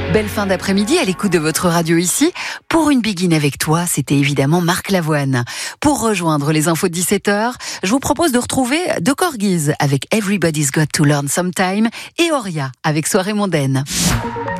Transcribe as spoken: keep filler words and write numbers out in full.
Belle fin d'après-midi à l'écoute de votre radio ici. Pour une Begin avec toi, c'était évidemment Marc Lavoine. Pour rejoindre les infos de dix-sept heures, je vous propose de retrouver The Corgis avec Everybody's Got to Learn Sometime et Oria avec Soirée Mondaine.